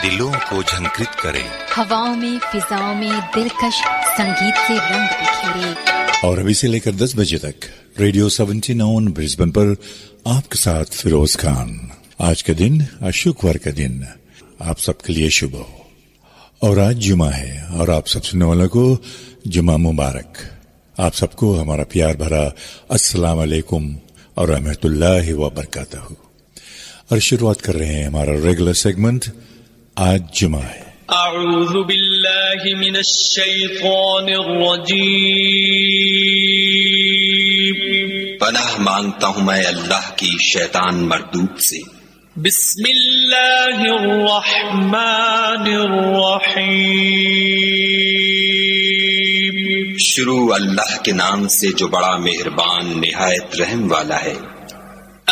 दिलों को झंकृत करे, हवाओं में फिजाओं में दिलकश संगीत के रंग बिखेरे। और अभी से लेकर 10 बजे तक रेडियो 79 ब्रिस्बेन पर आपके साथ फिरोज खान। आज का दिन शुक्रवार का दिन आप सबके लिए शुभ हो और आज जुमा है और आप सब सुनने वालों को जुमा मुबारक। आप सबको हमारा प्यार भरा अस्सलाम वालेकुम और रहमतुल्लाहि व बरकातहू। और शुरुआत कर रहे हैं हमारा रेगुलर सेगमेंट आज जुमा है। अऊज़ु बिल्लाहि मिनश शैतानिर रजीम। पनाह मांगता हूँ मैं अल्लाह की शैतान मरदूद से। बिस्मिल्लाहिर रहमानिर रहीम। शुरू अल्लाह के नाम से जो बड़ा मेहरबान निहायत रहम वाला है।